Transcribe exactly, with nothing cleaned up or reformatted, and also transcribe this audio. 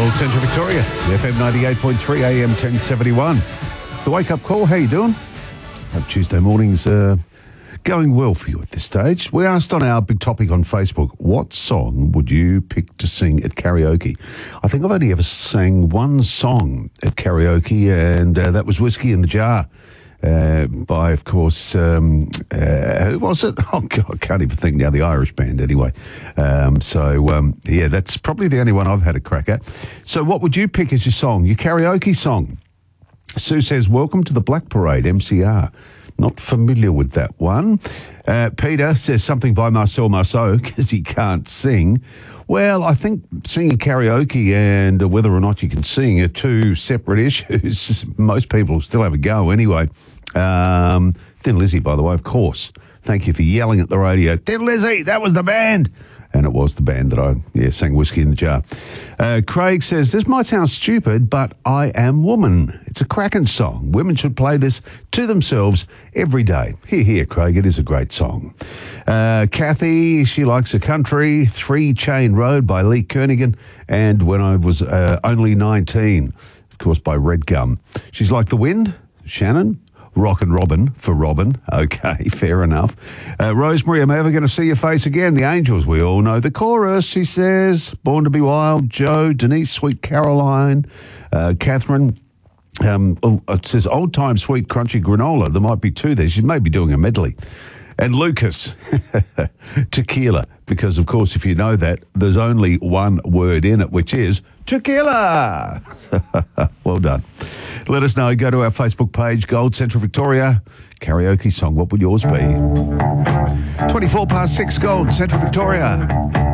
Gold Central Victoria, F M ninety-eight point three, A M ten seventy-one. It's the wake-up call. How you doing? Hope Tuesday morning's uh, going well for you at this stage. We asked on our big topic on Facebook, what song would you pick to sing at karaoke? I think I've only ever sang one song at karaoke, and uh, that was Whiskey in the Jar. Uh, by, of course, um, uh, who was it? Oh, God, I can't even think now. The Irish band, anyway. Um, so, um, yeah, that's probably the only one I've had a crack at. So what would you pick as your song, your karaoke song? Sue says, welcome to the Black Parade, M C R. Not familiar with that one. Uh, Peter says something by Marcel Marceau because he can't sing. Well, I think singing karaoke and whether or not you can sing are two separate issues. Most people still have a go anyway. Um, Thin Lizzy, by the way, of course. Thank you for yelling at the radio. Thin Lizzy, that was the band. And it was the band that I, yeah, sang Whiskey in the Jar. Uh, Craig says, this might sound stupid, but I Am Woman. It's a cracking song. Women should play this to themselves every day. Hear, hear, Craig. It is a great song. Uh, Kathy, she likes a country. Three Chain Road by Lee Kernaghan. And When I Was uh, Only nineteen, of course, by Red Gum. She's like the wind. Shannon. Rock and Robin for Robin. Okay, fair enough. Uh, Rosemary, am I ever going to see your face again? The Angels, we all know the chorus, she says. Born to be Wild, Joe, Denise, Sweet Caroline, uh, Catherine. Um, oh, it says Old Time Sweet Crunchy Granola. There might be two there. She may be doing a medley. And Lucas, tequila, because, of course, if you know that, there's only one word in it, which is tequila. Well done. Let us know. Go to our Facebook page, Gold Central Victoria. Karaoke song, what would yours be? twenty-four past six, Gold Central Victoria.